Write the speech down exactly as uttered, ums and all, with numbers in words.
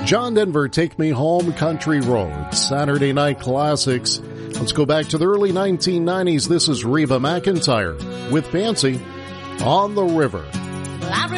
John Denver, Take Me Home, Country Roads, Saturday Night Classics. Let's go back to the early nineteen nineties. This is Reba McEntire with Fancy on the River. Well, I